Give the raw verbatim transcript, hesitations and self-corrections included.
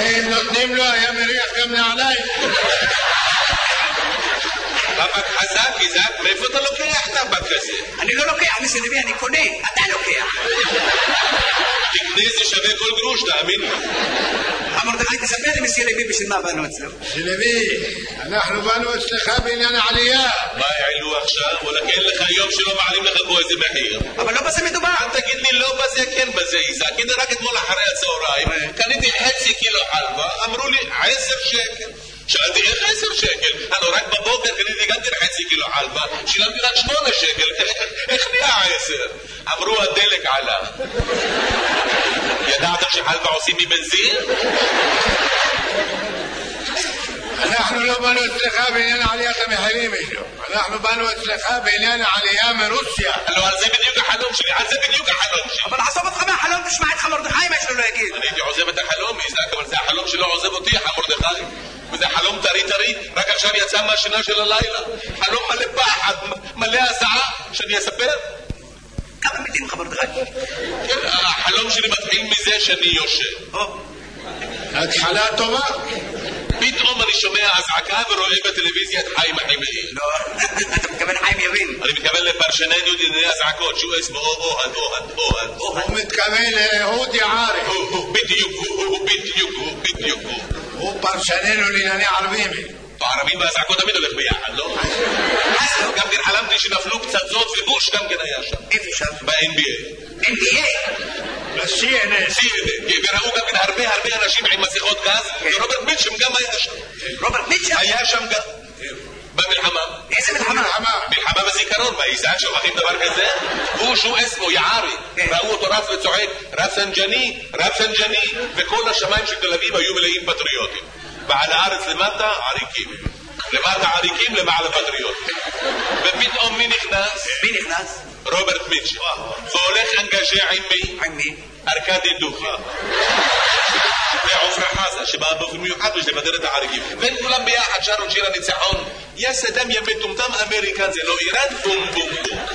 אם נותנים לו היה מריח גם נעליים. טבק חזק, איזק, מאיפה אתה לוקח טבק כזה? אני לא לוקח, מסי לוי, אני קונה, אתה לוקח. תקנה זה שווה כל גרוש, תאמין לי. מרדכי, תספר לי מסי לוי בשביל מה באנו אצלו. מסי לוי, אנחנו באנו אצלך בעניין העלייה. מה העלו עכשיו? וואלכ אין לך יום שלא מעלים לך פה איזה מחיר. אבל לא בזה מדובר. אל תגיד לי לא בזה, כן בזה, איזק. הנה רק אתמול אחרי הצהריים, קניתי חצי קילו חלבה, אמרו לי עשר שקל. שאלתי איך עשר שקל? הלוא רק בבוקר קניתי גם כן חצי קילו חלבה, שילמתי רק שמונה שקל, איך נהיה עשר? אמרו הדלק עלה. ידעתם שחלבה עושים מבנזין? אנחנו לא באנו אצלך בעניין עליית המחירים, אנחנו באנו אצלך בעניין העלייה מרוסיה. לא, על זה בדיוק החלום שלי, על זה בדיוק החלום שלי. אבל עזוב אותך מהחלום, תשמע את מרדכי מה יש לו להגיד. אני הייתי עוזב את החלום, איזק, אבל זה החלום שלא עוזב אותי, מרדכי. וזה חלום טרי טרי, רק עכשיו יצא מהשינה של הלילה. חלום מלא פחד, מלא הזעה, שאני אספר? כמה מילים לך מרדכי? כן, החלום שלי מתחיל מזה שאני יושב. התחלה טובה. פתאום אני שומע הזעקה ורואה בטלוויזיה את חיים החימאי. לא, אתה מתכוון חיים יבין. אני מתכוון לפרשננו דיני הזעקות, שהוא אסמו אוהד, אוהד, אוהד. הוא מתכוון לאהוד יערי. בדיוק, הוא בדיוק, הוא בדיוק. הוא פרשננו לענייני ערבים. הערבים והזעקות תמיד הולך ביחד, לא? גם כן חלמתי שנפלו פצצות ובוש גם כן היה שם. איפה שם? ב-אן בי איי. אן בי איי? ב-סי אן אן. סי אן אן. וראו גם כן הרבה הרבה אנשים עם מסכות גז, ורוברט מיטשם גם היה שם. רוברט מיטשם? היה שם גם. במלחמה. איזה מלחמה? מלחמה בזיכרון, באיזק שוכחים דבר כזה? הוא שהוא אסמו, יערי. ראו אותו רץ וצועק, רפסנג'ני, רפסנג'ני, וכל השמיים של תל אביב היו מלאים פטריוטים. ועל הארץ למטה עריקים. למטה עריקים, למעלה פטריוטים. ופתאום מי נכנס? מי נכנס? רוברט מיטשם. והולך אנגז'ה עם מי? עם מי? ארקדי דוכי. ועופרה חזה שבאה באופן מיוחד בשביל לבדר את העריקים. והם כולם ביחד שרו שיר הניצחון. יא סדאם יא מטומטם אמריקן זה לא איראן בום בום בום.